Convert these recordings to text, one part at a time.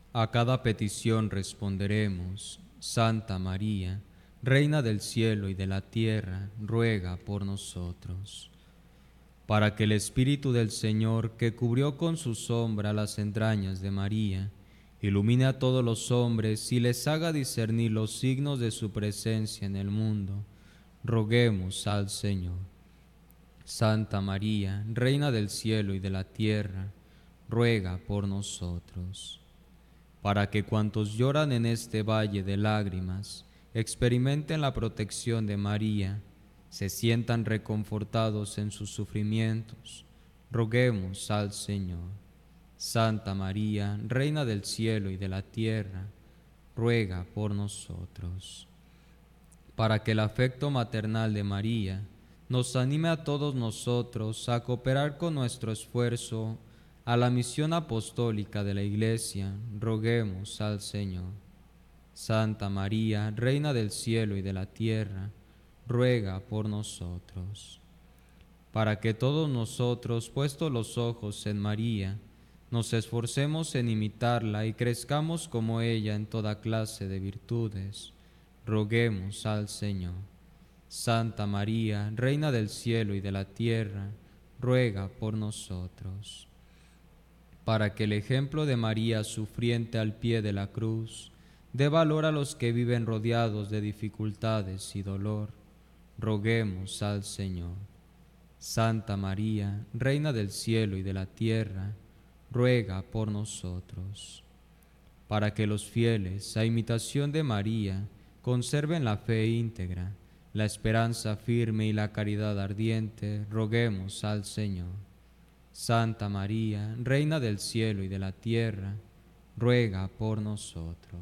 A cada petición responderemos: Santa María, Reina del cielo y de la tierra, ruega por nosotros. Para que el Espíritu del Señor, que cubrió con su sombra las entrañas de María, ilumine a todos los hombres y les haga discernir los signos de su presencia en el mundo, roguemos al Señor. Santa María, Reina del cielo y de la tierra, ruega por nosotros. Para que cuantos lloran en este valle de lágrimas experimenten la protección de María, se sientan reconfortados en sus sufrimientos, roguemos al Señor. Santa María, Reina del cielo y de la tierra, ruega por nosotros. Para que el afecto maternal de María nos anime a todos nosotros a cooperar con nuestro esfuerzo a la misión apostólica de la Iglesia, roguemos al Señor. Santa María, Reina del cielo y de la tierra, ruega por nosotros. Para que todos nosotros, puestos los ojos en María, nos esforcemos en imitarla y crezcamos como ella en toda clase de virtudes, roguemos al Señor. Santa María, Reina del cielo y de la tierra, ruega por nosotros. Para que el ejemplo de María sufriente al pie de la cruz dé valor a los que viven rodeados de dificultades y dolor, roguemos al Señor. Santa María, Reina del cielo y de la tierra, ruega por nosotros. Para que los fieles, a imitación de María, conserven la fe íntegra, la esperanza firme y la caridad ardiente, roguemos al Señor. Santa María, Reina del cielo y de la tierra, ruega por nosotros.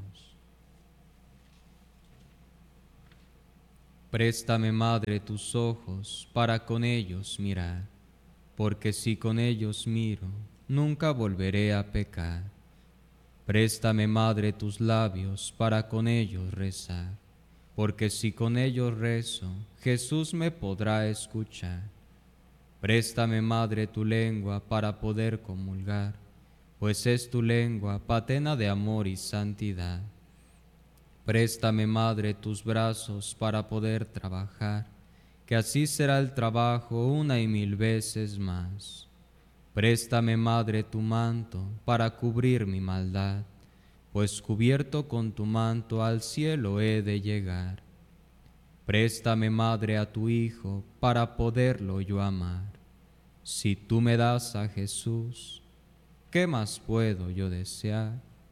Préstame, Madre, tus ojos para con ellos mirar, porque si con ellos miro, nunca volveré a pecar. Préstame, Madre, tus labios para con ellos rezar, porque si con ellos rezo, Jesús me podrá escuchar. Préstame, Madre, tu lengua para poder comulgar, pues es tu lengua patena de amor y santidad. Préstame, Madre, tus brazos para poder trabajar, que así será el trabajo una y mil veces más. Préstame, Madre, tu manto para cubrir mi maldad, pues cubierto con tu manto al cielo he de llegar. Préstame, Madre, a tu Hijo para poderlo yo amar. Si tú me das a Jesús, ¿qué más puedo yo desear?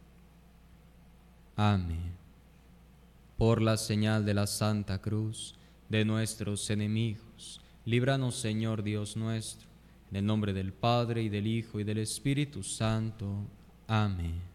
Amén. Por la señal de la Santa Cruz de nuestros enemigos, líbranos, Señor Dios nuestro, en el nombre del Padre, y del Hijo, y del Espíritu Santo. Amén.